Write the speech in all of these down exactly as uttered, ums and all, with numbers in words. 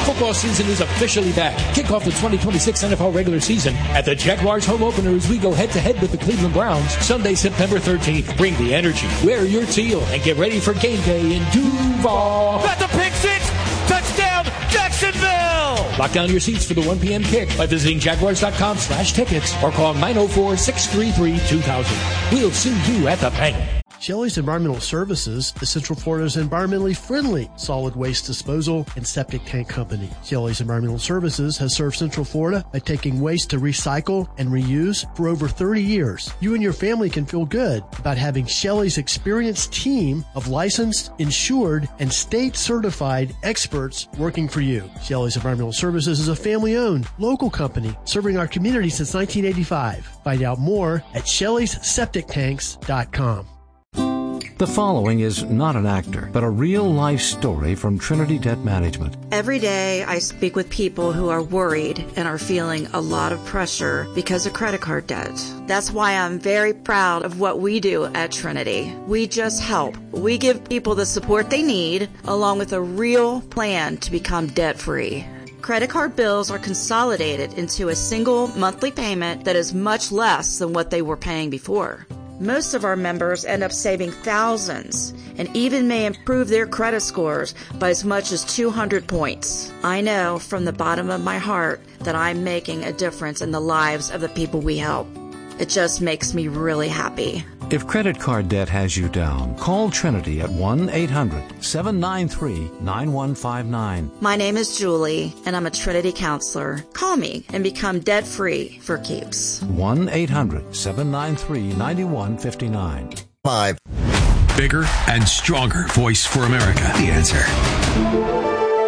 Football season is officially back. Kick off the twenty twenty-six N F L regular season at the Jaguars home opener as we go head-to-head with the Cleveland Browns Sunday, September thirteenth. Bring the energy, wear your teal, and get ready for game day in Duval. Got the pick six! Touchdown, Jacksonville! Lock down your seats for the one p.m. kick by visiting jaguars.com slash tickets or call nine oh four, six three three, two thousand. We'll see you at the bank. Shelley's Environmental Services is Central Florida's environmentally friendly solid waste disposal and septic tank company. Shelley's Environmental Services has served Central Florida by taking waste to recycle and reuse for over thirty years. You and your family can feel good about having Shelley's experienced team of licensed, insured, and state-certified experts working for you. Shelley's Environmental Services is a family-owned, local company serving our community since nineteen eighty-five. Find out more at shelleys septic tanks dot com. The following is not an actor, but a real-life story from Trinity Debt Management. Every day I speak with people who are worried and are feeling a lot of pressure because of credit card debt. That's why I'm very proud of what we do at Trinity. We just help. We give people the support they need, along with a real plan to become debt-free. Credit card bills are consolidated into a single monthly payment that is much less than what they were paying before. Most of our members end up saving thousands and even may improve their credit scores by as much as two hundred points. I know from the bottom of my heart that I'm making a difference in the lives of the people we help. It just makes me really happy. If credit card debt has you down, call Trinity at one eight hundred, seven nine three, nine one five nine. My name is Julie, and I'm a Trinity counselor. Call me and become debt-free for keeps. one eight hundred, seven nine three, nine one five nine. Five. Bigger and stronger voice for America. The Answer.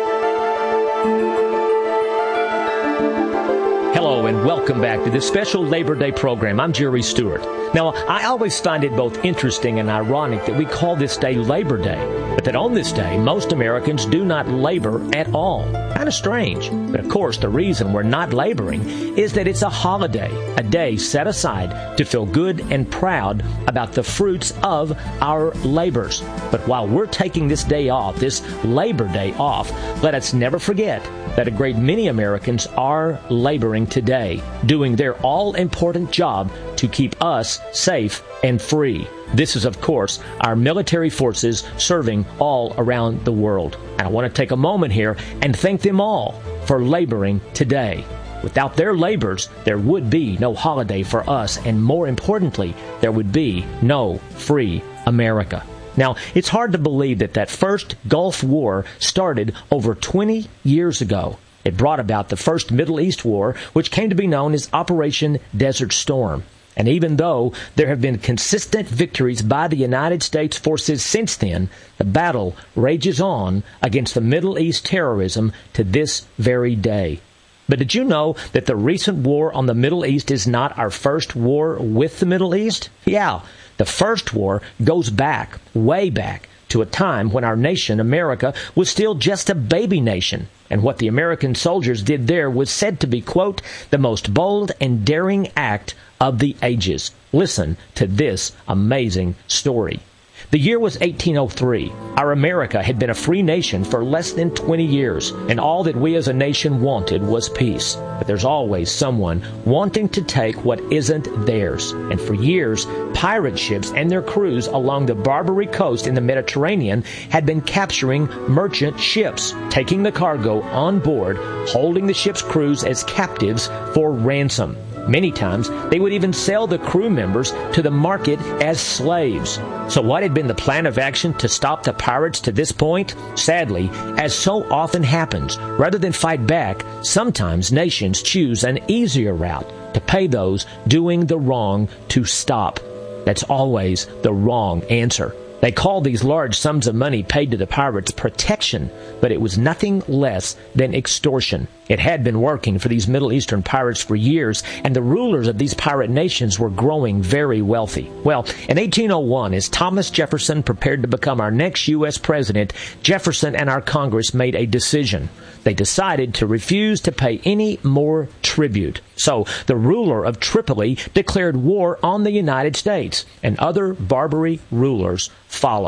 Hello and welcome back to this special Labor Day program. I'm Jerry Stewart. Now, I always find it both interesting and ironic that we call this day Labor Day, but that on this day, most Americans do not labor at all. Kind of strange. But of course, the reason we're not laboring is that it's a holiday, a day set aside to feel good and proud about the fruits of our labors. But while we're taking this day off, this Labor Day off, let us never forget that a great many Americans are laboring today, doing their all-important job to keep us safe and free. This is, of course, our military forces serving all around the world. And I want to take a moment here and thank them all for laboring today. Without their labors, there would be no holiday for us, and more importantly, there would be no free America. Now, it's hard to believe that that first Gulf War started over twenty years ago. It brought about the first Middle East War, which came to be known as Operation Desert Storm. And even though there have been consistent victories by the United States forces since then, the battle rages on against the Middle East terrorism to this very day. But did you know that the recent war on the Middle East is not our first war with the Middle East? Yeah, the first war goes back, way back, to a time when our nation, America, was still just a baby nation. And what the American soldiers did there was said to be, quote, the most bold and daring act of the ages. Listen to this amazing story. The year was eighteen oh three. Our America had been a free nation for less than twenty years, and all that we as a nation wanted was peace. But there's always someone wanting to take what isn't theirs. And for years, pirate ships and their crews along the Barbary coast in the Mediterranean had been capturing merchant ships, taking the cargo on board, holding the ship's crews as captives for ransom. Many times, they would even sell the crew members to the market as slaves. So what had been the plan of action to stop the pirates to this point? Sadly, as so often happens, rather than fight back, sometimes nations choose an easier route to pay those doing the wrong to stop. That's always the wrong answer. They call these large sums of money paid to the pirates protection, but it was nothing less than extortion. It had been working for these Middle Eastern pirates for years, and the rulers of these pirate nations were growing very wealthy. Well, in eighteen oh one, as Thomas Jefferson prepared to become our next U S president, Jefferson and our Congress made a decision. They decided to refuse to pay any more tribute. So the ruler of Tripoli declared war on the United States, and other Barbary rulers followed.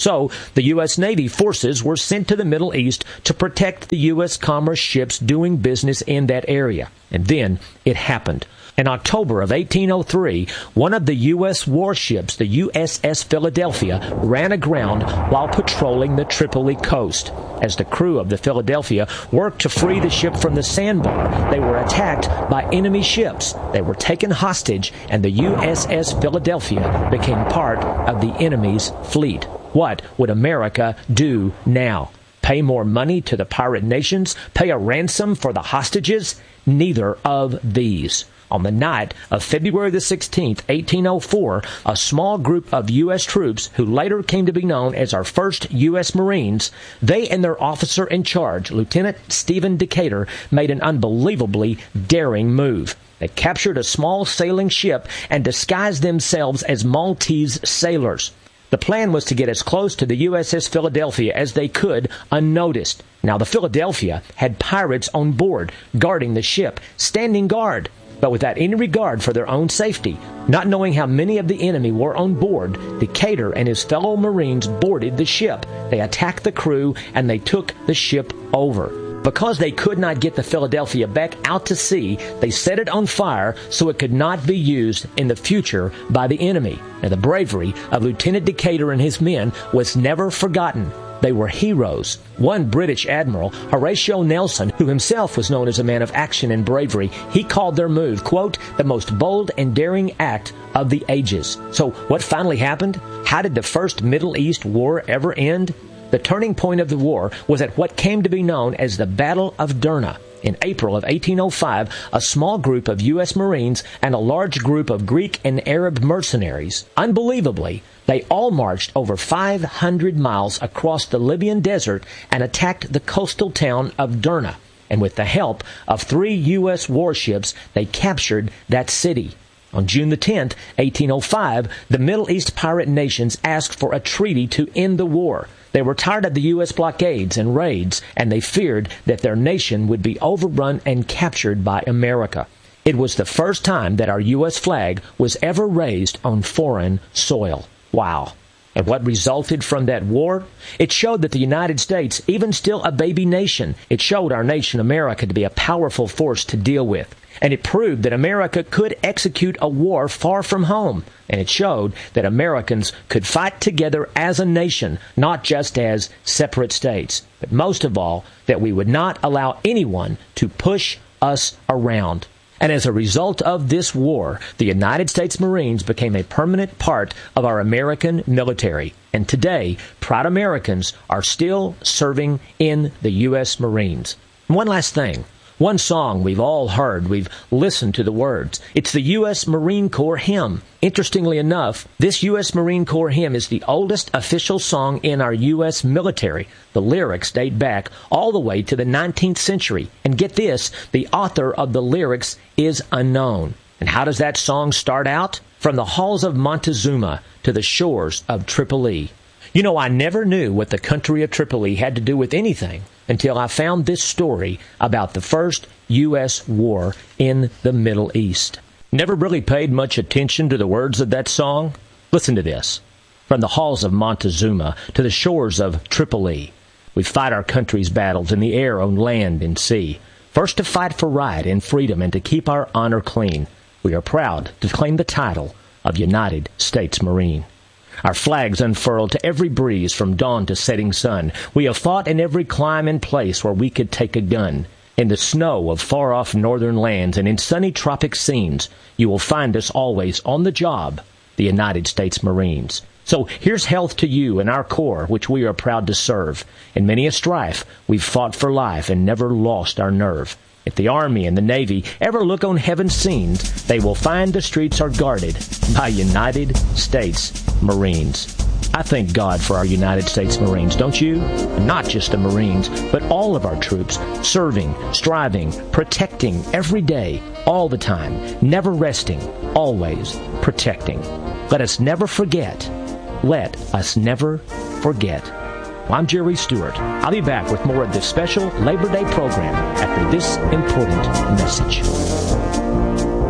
So the U S. Navy forces were sent to the Middle East to protect the U S commerce ships doing business in that area. And then it happened. In October of eighteen oh three, one of the U S warships, the U S S Philadelphia, ran aground while patrolling the Tripoli coast. As the crew of the Philadelphia worked to free the ship from the sandbar, they were attacked by enemy ships. They were taken hostage, and the U S S Philadelphia became part of the enemy's fleet. What would America do now? Pay more money to the pirate nations? Pay a ransom for the hostages? Neither of these. On the night of February the sixteenth, eighteen oh four, a small group of U S troops, who later came to be known as our first U S Marines, they and their officer in charge, Lieutenant Stephen Decatur, made an unbelievably daring move. They captured a small sailing ship and disguised themselves as Maltese sailors. The plan was to get as close to the U S S Philadelphia as they could unnoticed. Now, the Philadelphia had pirates on board, guarding the ship, standing guard, but without any regard for their own safety. Not knowing how many of the enemy were on board, Decatur and his fellow Marines boarded the ship. They attacked the crew, and they took the ship over. Because they could not get the Philadelphia back out to sea, they set it on fire so it could not be used in the future by the enemy. Now, the bravery of Lieutenant Decatur and his men was never forgotten. They were heroes. One British admiral, Horatio Nelson, who himself was known as a man of action and bravery, he called their move, quote, the most bold and daring act of the ages. So what finally happened? How did the First Middle East War ever end? The turning point of the war was at what came to be known as the Battle of Derna. In April of eighteen oh five, a small group of U S Marines and a large group of Greek and Arab mercenaries, unbelievably, they all marched over five hundred miles across the Libyan desert and attacked the coastal town of Derna. And with the help of three U S warships, they captured that city. On June the tenth, eighteen oh five, the Middle East pirate nations asked for a treaty to end the war. They were tired of the U S blockades and raids, and they feared that their nation would be overrun and captured by America. It was the first time that our U S flag was ever raised on foreign soil. Wow. And what resulted from that war? It showed that the United States, even still a baby nation, it showed our nation, America, to be a powerful force to deal with. And it proved that America could execute a war far from home. And it showed that Americans could fight together as a nation, not just as separate states. But most of all, that we would not allow anyone to push us around. And as a result of this war, the United States Marines became a permanent part of our American military. And today, proud Americans are still serving in the U S Marines. And one last thing. One song we've all heard, we've listened to the words. It's the U S Marine Corps hymn. Interestingly enough, this U S Marine Corps hymn is the oldest official song in our U S military. The lyrics date back all the way to the nineteenth century. And get this, the author of the lyrics is unknown. And how does that song start out? From the halls of Montezuma to the shores of Tripoli. You know, I never knew what the country of Tripoli had to do with anything until I found this story about the first U S war in the Middle East. Never really paid much attention to the words of that song? Listen to this. From the halls of Montezuma to the shores of Tripoli, we fight our country's battles in the air, on land, and sea. First to fight for right and freedom and to keep our honor clean. We are proud to claim the title of United States Marine. Our flags unfurled to every breeze from dawn to setting sun. We have fought in every clime and place where we could take a gun. In the snow of far-off northern lands and in sunny tropic scenes, you will find us always on the job, the United States Marines. So here's health to you and our Corps, which we are proud to serve. In many a strife, we've fought for life and never lost our nerve. If the Army and the Navy ever look on heaven's scenes, they will find the streets are guarded by United States Marines. I thank God for our United States Marines, don't you? And not just the Marines, but all of our troops, serving, striving, protecting every day, all the time, never resting, always protecting. Let us never forget. Let us never forget. I'm Jerry Stewart. I'll be back with more of this special Labor Day program after this important message.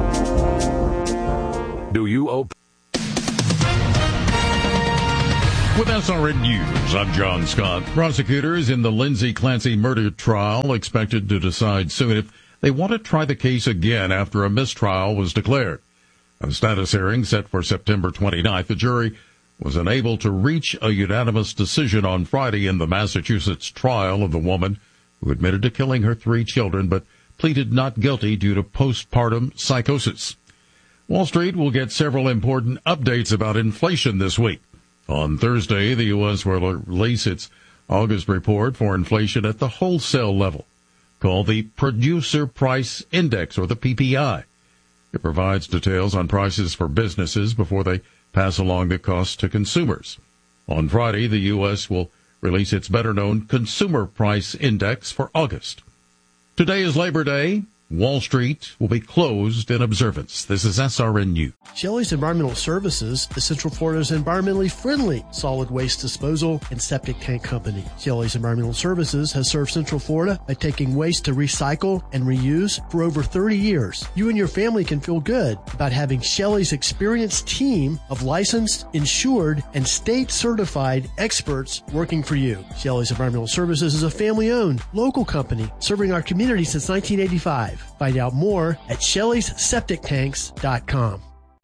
Do you open? With S R N News, I'm John Scott. Prosecutors in the Lindsay Clancy murder trial expected to decide soon if they want to try the case again after a mistrial was declared. A status hearing set for September twenty-ninth, the jury was unable to reach a unanimous decision on Friday in the Massachusetts trial of the woman who admitted to killing her three children but pleaded not guilty due to postpartum psychosis. Wall Street will get several important updates about inflation this week. On Thursday, the U S will release its August report for inflation at the wholesale level, called the Producer Price Index, or the P P I. It provides details on prices for businesses before they pass along the cost to consumers. On Friday, the U S will release its better-known Consumer Price Index for August. Today is Labor Day. Wall Street will be closed in observance. This is S R N News. Shelley's Environmental Services is Central Florida's environmentally friendly solid waste disposal and septic tank company. Shelley's Environmental Services has served Central Florida by taking waste to recycle and reuse for over thirty years. You and your family can feel good about having Shelley's experienced team of licensed, insured, and state-certified experts working for you. Shelley's Environmental Services is a family-owned, local company serving our community since nineteen eighty-five. Find out more at Shelleys Septic Tanks dot com.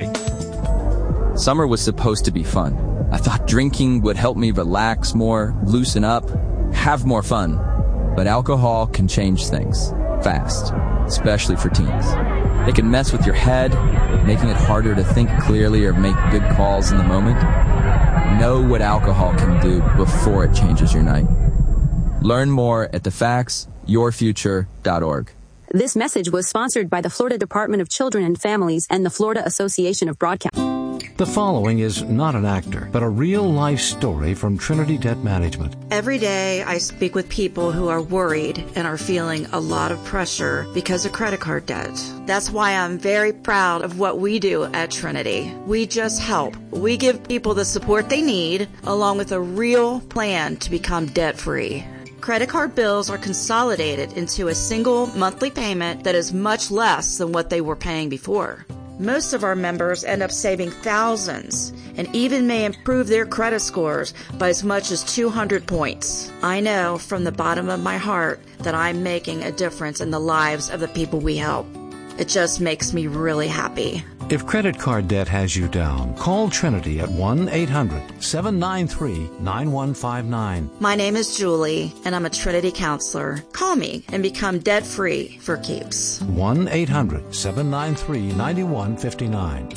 Summer was supposed to be fun. I thought drinking would help me relax more, loosen up, have more fun. But alcohol can change things fast, especially for teens. It can mess with your head, making it harder to think clearly or make good calls in the moment. Know what alcohol can do before it changes your night. Learn more at the facts your future dot org. This message was sponsored by the Florida Department of Children and Families and the Florida Association of Broadcasters. The following is not an actor, but a real-life story from Trinity Debt Management. Every day I speak with people who are worried and are feeling a lot of pressure because of credit card debt. That's why I'm very proud of what we do at Trinity. We just help. We give people the support they need, along with a real plan to become debt-free. Credit card bills are consolidated into a single monthly payment that is much less than what they were paying before. Most of our members end up saving thousands and even may improve their credit scores by as much as two hundred points. I know from the bottom of my heart that I'm making a difference in the lives of the people we help. It just makes me really happy. If credit card debt has you down, call Trinity at one eight hundred seven nine three nine one five nine. My name is Julie, and I'm a Trinity counselor. Call me and become debt-free for keeps. one eight hundred seven nine three nine one five nine.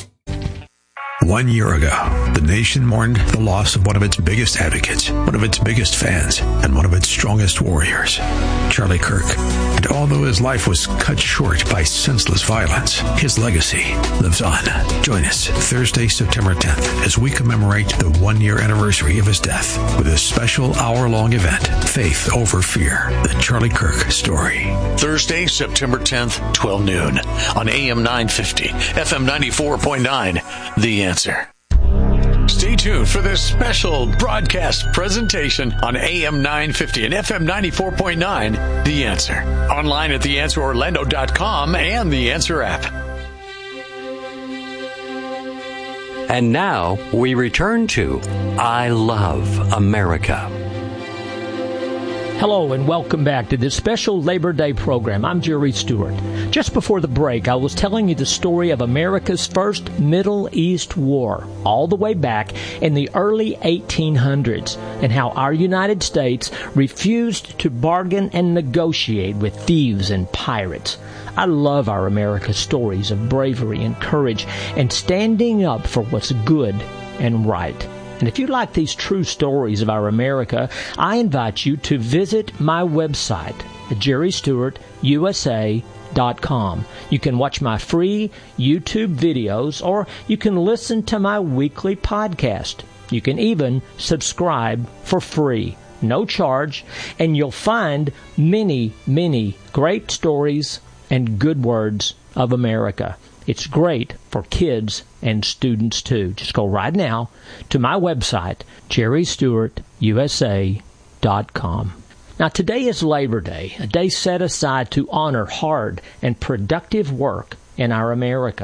One year ago, the nation mourned the loss of one of its biggest advocates, one of its biggest fans, and one of its strongest warriors, Charlie Kirk. And although his life was cut short by senseless violence, his legacy lives on. Join us Thursday, September tenth, as we commemorate the one-year anniversary of his death with a special hour-long event, Faith Over Fear, the Charlie Kirk story. Thursday, September tenth, twelve noon, on A M nine fifty, F M ninety-four point nine, The Answer. Stay tuned for this special broadcast presentation on A M nine fifty and F M ninety-four point nine, The Answer. Online at the answer orlando dot com and the Answer app. And now we return to I Love America. Hello and welcome back to this special Labor Day program. I'm Jerry Stewart. Just before the break, I was telling you the story of America's first Middle East war, all the way back in the early eighteen hundreds, and how our United States refused to bargain and negotiate with thieves and pirates. I love our America stories of bravery and courage and standing up for what's good and right. And if you like these true stories of our America, I invite you to visit my website at jerry stewart u s a dot com. You can watch my free YouTube videos, or you can listen to my weekly podcast. You can even subscribe for free, no charge, and you'll find many, many great stories and good words of America. It's great for kids and students, too. Just go right now to my website, jerry stewart u s a dot com. Now, today is Labor Day, a day set aside to honor hard and productive work in our America.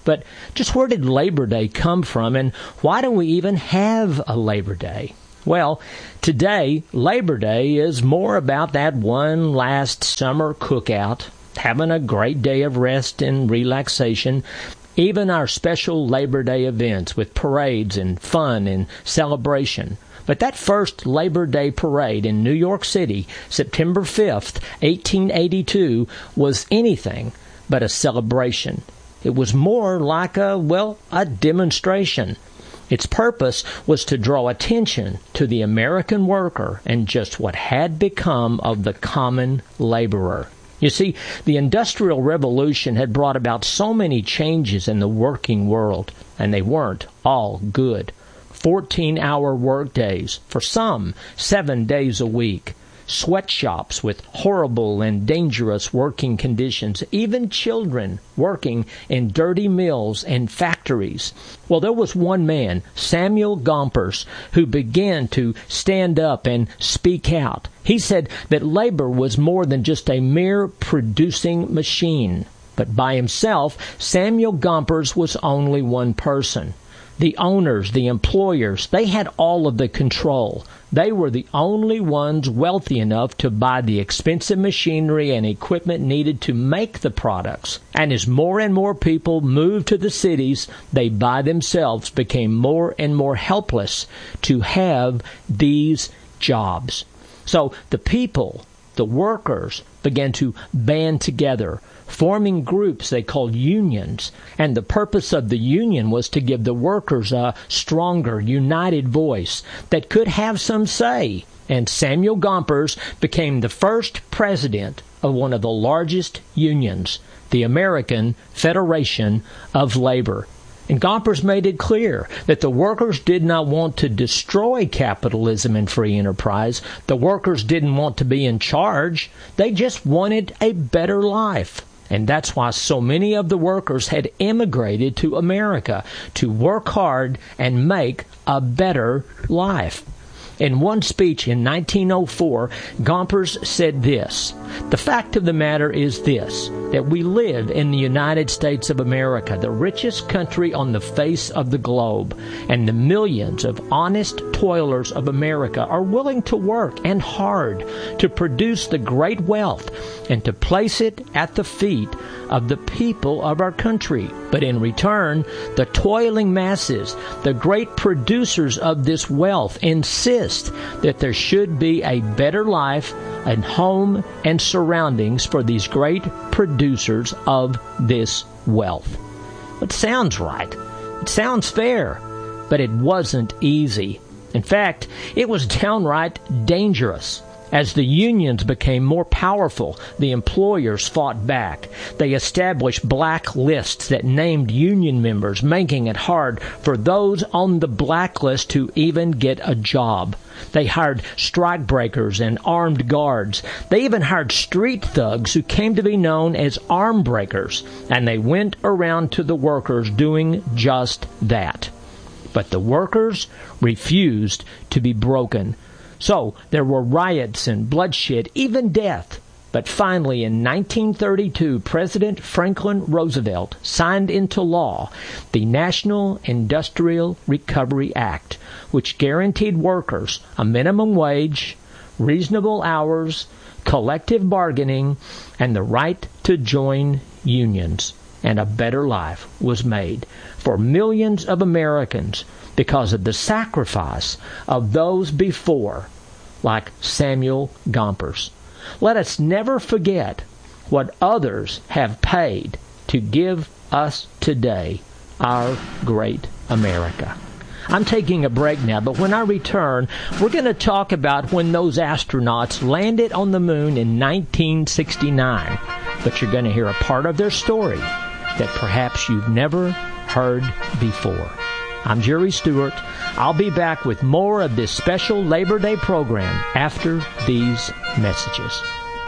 But just where did Labor Day come from, and why do we even have a Labor Day? Well, today, Labor Day is more about that one last summer cookout, having a great day of rest and relaxation. Even our special Labor Day events with parades and fun and celebration. But that first Labor Day parade in New York City, September fifth, eighteen eighty-two, was anything but a celebration. It was more like a, well, a demonstration. Its purpose was to draw attention to the American worker and just what had become of the common laborer. You see, the Industrial Revolution had brought about so many changes in the working world, and they weren't all good. fourteen-hour work days, for some, seven days a week. Sweatshops with horrible and dangerous working conditions, even children working in dirty mills and factories. Well, there was one man, Samuel Gompers, who began to stand up and speak out. He said that labor was more than just a mere producing machine. But by himself, Samuel Gompers was only one person. The owners, the employers, they had all of the control. They were the only ones wealthy enough to buy the expensive machinery and equipment needed to make the products. And as more and more people moved to the cities, they by themselves became more and more helpless to have these jobs. So the people, the workers, began to band together, forming groups they called unions. And the purpose of the union was to give the workers a stronger, united voice that could have some say. And Samuel Gompers became the first president of one of the largest unions, the American Federation of Labor. And Gompers made it clear that the workers did not want to destroy capitalism and free enterprise. The workers didn't want to be in charge. They just wanted a better life. And that's why so many of the workers had immigrated to America to work hard and make a better life. In one speech in nineteen oh four, Gompers said this: "The fact of the matter is this, that we live in the United States of America, the richest country on the face of the globe, and the millions of honest toilers of America are willing to work and hard to produce the great wealth and to place it at the feet of the people of our country. But in return, the toiling masses, the great producers of this wealth, insist that there should be a better life and home and surroundings for these great producers of this wealth." It sounds right. It sounds fair. But it wasn't easy. In fact, it was downright dangerous. As the unions became more powerful, the employers fought back. They established black lists that named union members, making it hard for those on the blacklist to even get a job. They hired strikebreakers and armed guards. They even hired street thugs who came to be known as arm breakers, and they went around to the workers doing just that. But the workers refused to be broken. So there were riots and bloodshed, even death. But finally, in nineteen thirty-two, President Franklin Roosevelt signed into law the National Industrial Recovery Act, which guaranteed workers a minimum wage, reasonable hours, collective bargaining, and the right to join unions. And a better life was made for millions of Americans because of the sacrifice of those before, like Samuel Gompers. Let us never forget what others have paid to give us today our great America. I'm taking a break now, but when I return, we're going to talk about when those astronauts landed on the moon in nineteen sixty-nine. But you're going to hear a part of their story that perhaps you've never heard before. I'm Jerry Stewart. I'll be back with more of this special Labor Day program after these messages.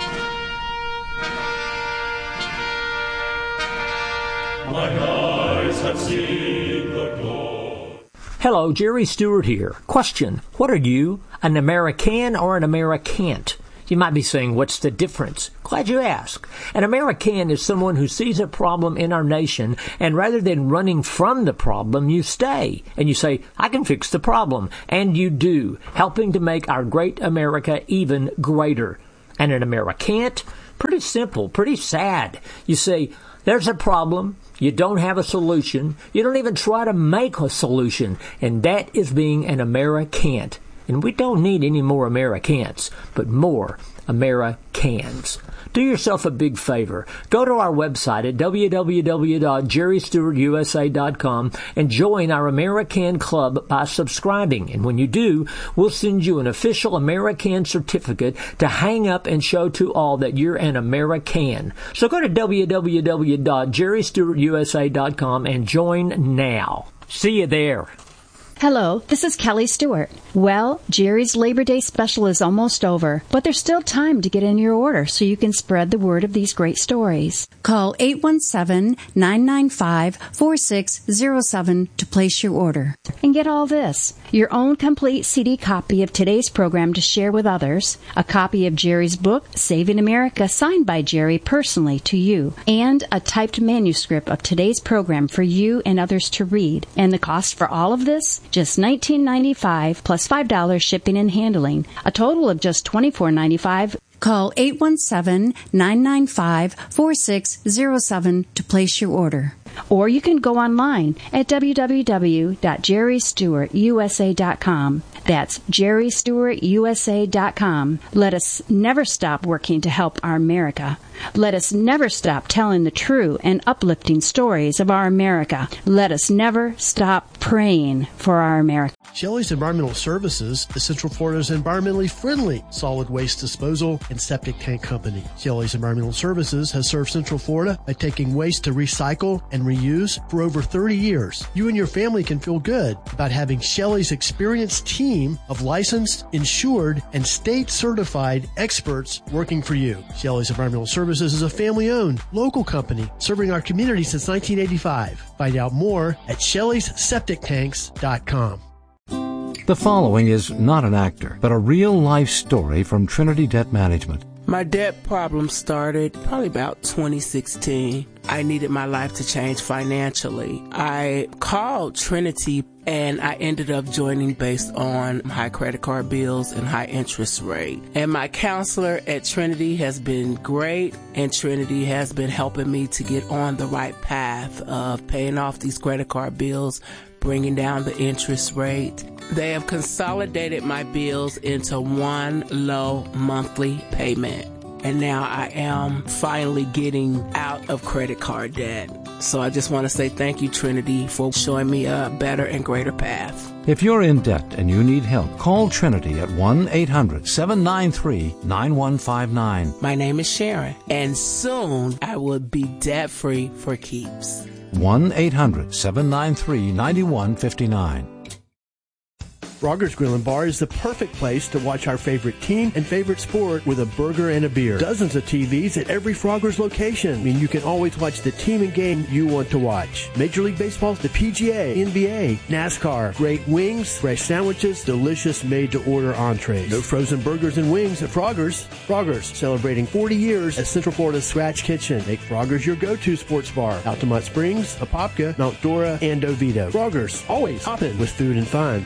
My eyes have seen the glory. Hello, Jerry Stewart here. Question: what are you, an American or an Americant? You might be saying, what's the difference? Glad you asked. An American is someone who sees a problem in our nation, and rather than running from the problem, you stay. And you say, I can fix the problem. And you do, helping to make our great America even greater. And an Americant? Pretty simple, pretty sad. You say, there's a problem. You don't have a solution. You don't even try to make a solution. And that is being an Americant. And we don't need any more Americans, but more Americans. Do yourself a big favor. Go to our website at w w w dot jerry stewart u s a dot com and join our American Club by subscribing. And when you do, we'll send you an official American certificate to hang up and show to all that you're an American. So go to w w w dot jerry stewart u s a dot com and join now. See you there. Hello, this is Kelly Stewart. Well, Jerry's Labor Day special is almost over, but there's still time to get in your order so you can spread the word of these great stories. Call eight one seven, nine nine five, four six zero seven to place your order. And get all this, your own complete C D copy of today's program to share with others, a copy of Jerry's book, Saving America, signed by Jerry personally to you, and a typed manuscript of today's program for you and others to read. And the cost for all of this? Just nineteen ninety-five dollars plus five dollars shipping and handling, a total of just twenty-four ninety-five. Call eight one seven, nine nine five, four six zero seven to place your order. Or you can go online at w w w dot jerry stewart u s a dot com. That's jerry stewart u s a dot com. Let us never stop working to help our America. Let us never stop telling the true and uplifting stories of our America. Let us never stop praying for our America. Shelley's Environmental Services is Central Florida's environmentally friendly solid waste disposal and septic tank company. Shelley's Environmental Services has served Central Florida by taking waste to recycle and reuse for over thirty years. You and your family can feel good about having Shelley's experienced team of licensed, insured, and state-certified experts working for you. Shelley's Environmental Services is a family-owned, local company serving our community since nineteen eighty-five. Find out more at shelleys septic tanks dot com. The following is not an actor, but a real-life story from Trinity Debt Management. My debt problem started probably about twenty sixteen. I needed my life to change financially. I called Trinity and I ended up joining based on high credit card bills and high interest rate. And my counselor at Trinity has been great, and Trinity has been helping me to get on the right path of paying off these credit card bills, bringing down the interest rate. They have consolidated my bills into one low monthly payment. And now I am finally getting out of credit card debt. So I just want to say thank you, Trinity, for showing me a better and greater path. If you're in debt and you need help, call Trinity at one eight hundred seven nine three nine one five nine. My name is Sharon, and soon I will be debt-free for keeps. one eight hundred seven nine three nine one five nine. Frogger's Grill and Bar is the perfect place to watch our favorite team and favorite sport with a burger and a beer. Dozens of T Vs at every Frogger's location mean you can always watch the team and game you want to watch. Major League Baseball, the P G A, N B A, NASCAR, great wings, fresh sandwiches, delicious made-to-order entrees. No frozen burgers and wings at Frogger's. Frogger's, celebrating forty years as Central Florida's Scratch Kitchen. Make Frogger's your go-to sports bar. Altamont Springs, Apopka, Mount Dora, and Oviedo. Frogger's, always hopping with food and fun.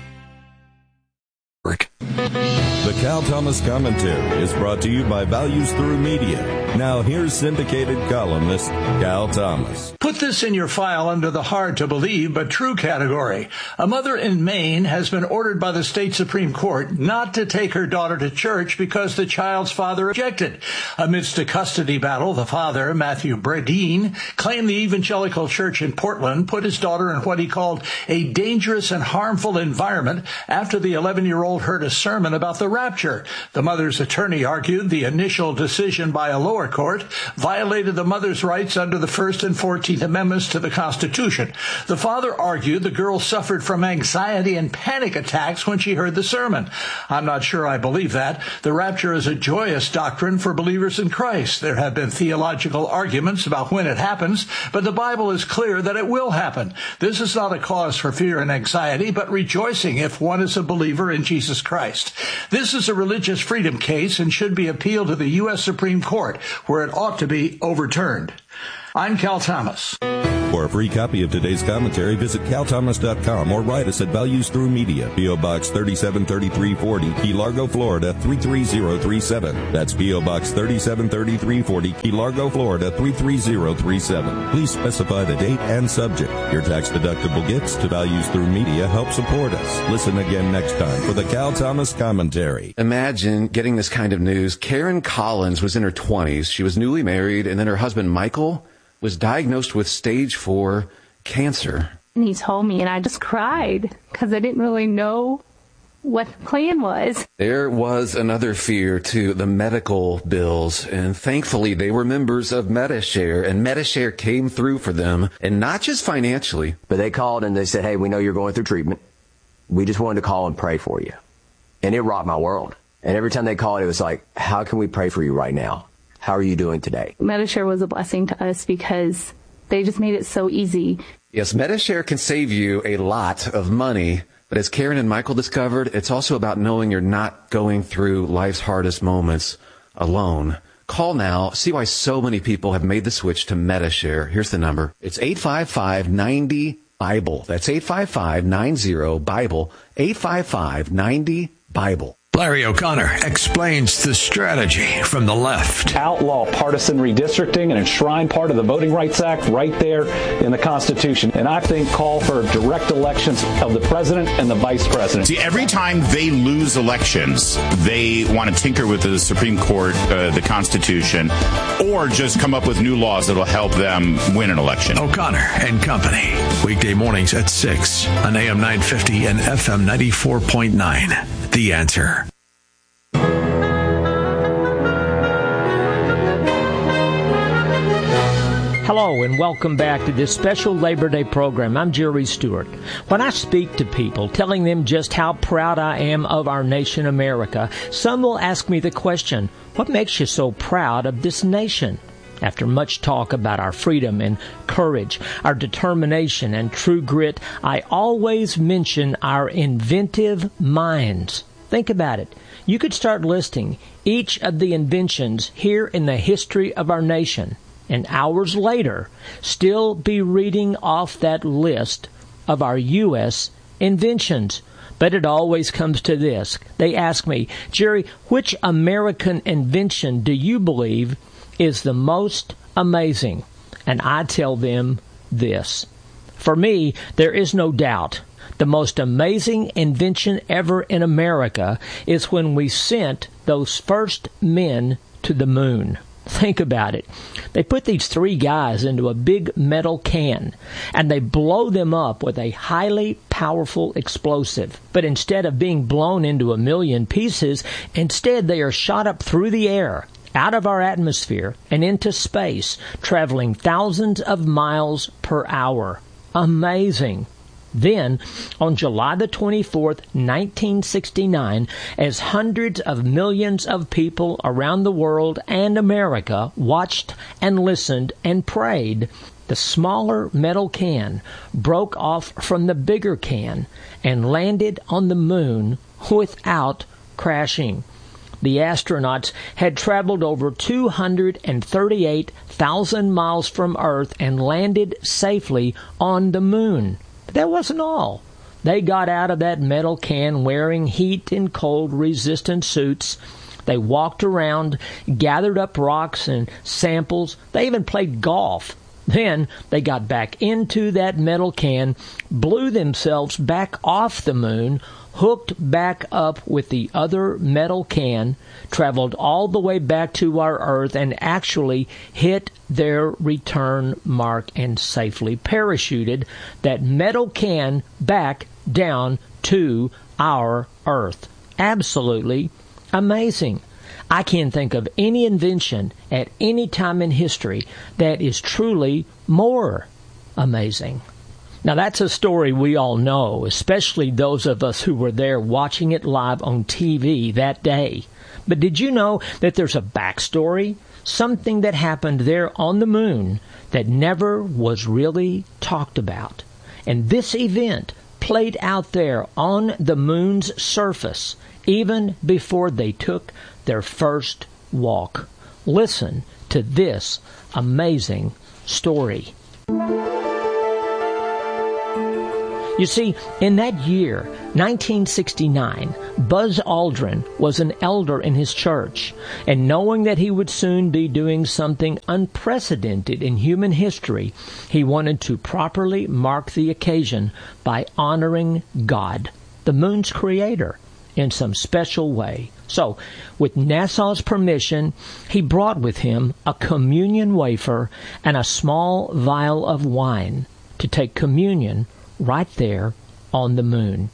The Cal Thomas Commentary is brought to you by Values Through Media. Now here's syndicated columnist Cal Thomas. Put this in your file under the hard to believe but true category. A mother in Maine has been ordered by the state Supreme Court not to take her daughter to church because the child's father objected. Amidst a custody battle, the father, Matthew Bradeen, claimed the evangelical church in Portland put his daughter in what he called a dangerous and harmful environment after the eleven-year-old heard a sermon about the rapture. The mother's attorney argued the initial decision by a lower court violated the mother's rights under the First and Fourteenth amendments to the Constitution. The father argued the girl suffered from anxiety and panic attacks when she heard the sermon. I'm not sure I believe that. The rapture is a joyous doctrine for believers in Christ. There have been theological arguments about when it happens, but the Bible is clear that it will happen. This is not a cause for fear and anxiety, but rejoicing if one is a believer in Jesus Christ. This is a religious freedom case and should be appealed to the U S Supreme Court, where it ought to be overturned. I'm Cal Thomas. For a free copy of today's commentary, visit cal thomas dot com or write us at Values Through Media, P O. Box thirty-seven thirty-three forty, Key Largo, Florida three three zero three seven. That's P O. Box thirty-seven thirty-three forty, Key Largo, Florida three three zero three seven. Please specify the date and subject. Your tax-deductible gifts to Values Through Media help support us. Listen again next time for the Cal Thomas Commentary. Imagine getting this kind of news. Karen Collins was in her twenties. She was newly married, and then her husband, Michael, was diagnosed with stage four cancer. And he told me, and I just cried because I didn't really know what the plan was. There was another fear, too, the medical bills. And thankfully, they were members of Medi-Share, and Medi-Share came through for them, and not just financially. But they called and they said, hey, we know you're going through treatment. We just wanted to call and pray for you. And it rocked my world. And every time they called, it was like, how can we pray for you right now? How are you doing today? Medi-Share was a blessing to us because they just made it so easy. Yes, Medi-Share can save you a lot of money, but as Karen and Michael discovered, it's also about knowing you're not going through life's hardest moments alone. Call now. See why so many people have made the switch to Medi-Share. Here's the number. It's eight five five, nine zero, BIBLE. That's eight five five, nine zero, BIBLE. eight five five, nine zero, BIBLE. Larry O'Connor explains the strategy from the left. Outlaw partisan redistricting and enshrine part of the Voting Rights Act right there in the Constitution. And I think call for direct elections of the president and the vice president. See, every time they lose elections, they want to tinker with the Supreme Court, uh, the Constitution, or just come up with new laws that will help them win an election. O'Connor and Company. Weekday mornings at six on A M nine fifty and F M ninety-four point nine. The Answer. Hello and welcome back to this special Labor Day program. I'm Jerry Stewart. When I speak to people telling them just how proud I am of our nation, America, some will ask me the question, what makes you so proud of this nation? After much talk about our freedom and courage, our determination and true grit, I always mention our inventive minds. Think about it. You could start listing each of the inventions here in the history of our nation, and hours later, still be reading off that list of our U S inventions. But it always comes to this. They ask me, Jerry, which American invention do you believe is the most amazing? And I tell them this. For me, there is no doubt the most amazing invention ever in America is when we sent those first men to the moon. Think about it. They put these three guys into a big metal can, and they blow them up with a highly powerful explosive. But instead of being blown into a million pieces, instead they are shot up through the air, out of our atmosphere, and into space, traveling thousands of miles per hour. Amazing. Then, on July the twenty-fourth, nineteen sixty-nine, as hundreds of millions of people around the world and America watched and listened and prayed, the smaller metal can broke off from the bigger can and landed on the moon without crashing. The astronauts had traveled over two hundred thirty-eight thousand miles from Earth and landed safely on the moon. That wasn't all. They got out of that metal can wearing heat and cold resistant suits. They walked around, gathered up rocks and samples. They even played golf. Then they got back into that metal can, blew themselves back off the moon, hooked back up with the other metal can, traveled all the way back to our Earth, and actually hit their return mark and safely parachuted that metal can back down to our Earth. Absolutely amazing. I can't think of any invention at any time in history that is truly more amazing? Now, that's a story we all know, especially those of us who were there watching it live on T V that day. But did you know that there's a backstory? Something that happened there on the moon that never was really talked about. And this event played out there on the moon's surface even before they took their first walk. Listen to this amazing story. You see, in that year, nineteen sixty-nine, Buzz Aldrin was an elder in his church, and knowing that he would soon be doing something unprecedented in human history, he wanted to properly mark the occasion by honoring God, the moon's creator, in some special way. So, with NASA's permission, he brought with him a communion wafer and a small vial of wine to take communion right there on the moon.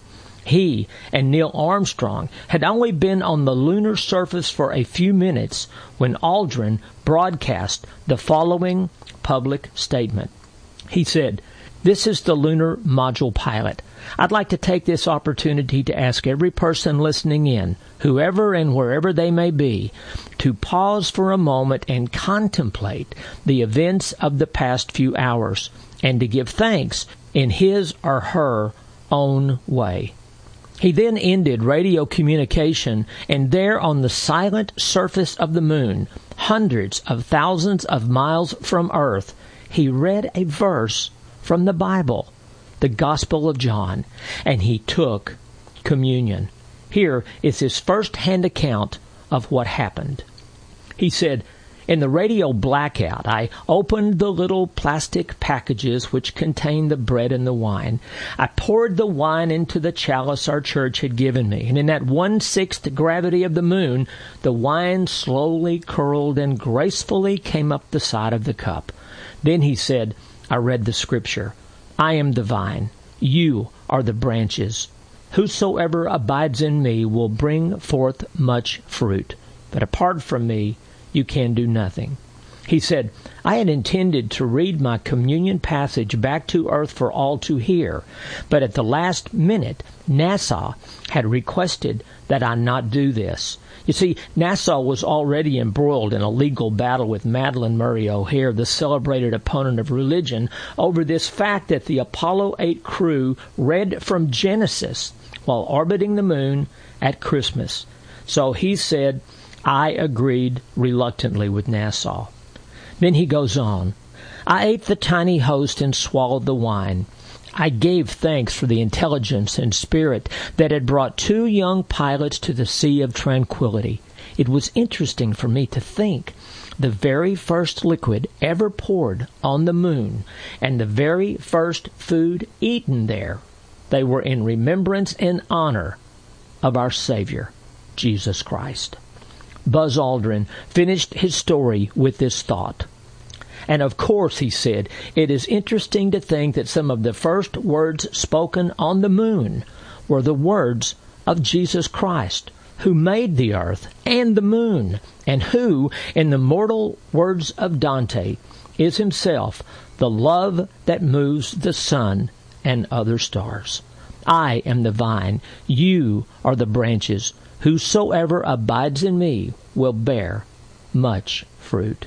He and Neil Armstrong had only been on the lunar surface for a few minutes when Aldrin broadcast the following public statement. He said, "This is the lunar module pilot. I'd like to take this opportunity to ask every person listening in, whoever and wherever they may be, to pause for a moment and contemplate the events of the past few hours and to give thanks in his or her own way." He then ended radio communication, and there on the silent surface of the moon, hundreds of thousands of miles from Earth, he read a verse from the Bible, the Gospel of John, and he took communion. Here is his first-hand account of what happened. He said, "In the radio blackout, I opened the little plastic packages which contained the bread and the wine. I poured the wine into the chalice our church had given me, and in that one-sixth gravity of the moon, the wine slowly curled and gracefully came up the side of the cup. Then," he said, "I read the scripture. I am the vine. You are the branches. Whosoever abides in me will bring forth much fruit. But apart from me, you can do nothing." He said, "I had intended to read my communion passage back to Earth for all to hear, but at the last minute, NASA had requested that I not do this." You see, NASA was already embroiled in a legal battle with Madalyn Murray O'Hair, the celebrated opponent of religion, over this fact that the Apollo eight crew read from Genesis while orbiting the moon at Christmas. So he said, I agreed reluctantly with NASA. Then he goes on, "I ate the tiny host and swallowed the wine. I gave thanks for the intelligence and spirit that had brought two young pilots to the Sea of Tranquility. It was interesting for me to think the very first liquid ever poured on the moon and the very first food eaten there, they were in remembrance and honor of our Savior, Jesus Christ." Buzz Aldrin finished his story with this thought. "And of course," he said, "it is interesting to think that some of the first words spoken on the moon were the words of Jesus Christ, who made the earth and the moon, and who, in the mortal words of Dante, is himself the love that moves the sun and other stars. I am the vine, you are the branches. Whosoever abides in me will bear much fruit."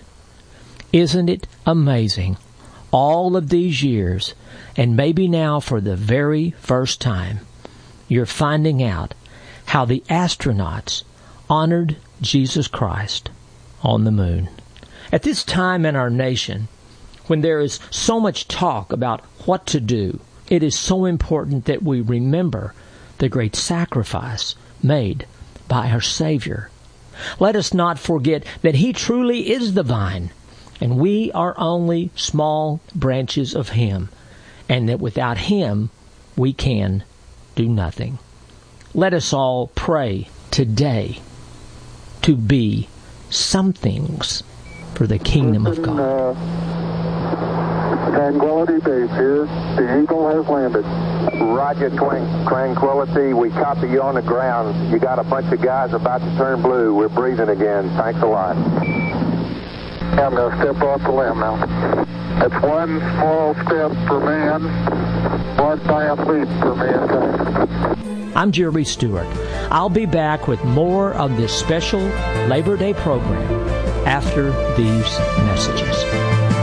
Isn't it amazing? All of these years, and maybe now for the very first time, you're finding out how the astronauts honored Jesus Christ on the moon. At this time in our nation, when there is so much talk about what to do, it is so important that we remember the great sacrifice made by our Savior. Let us not forget that He truly is the vine, and we are only small branches of Him, and that without Him we can do nothing. Let us all pray today to be somethings for the kingdom of God. Tranquility Base here. The Eagle has landed. Roger, Twin Tranquility. We copy you on the ground. You got a bunch of guys about to turn blue. We're breathing again. Thanks a lot. I'm going to step off the limb now. It's one small step for man, one giant leap for mankind. I'm Jerry Stewart. I'll be back with more of this special Labor Day program after these messages.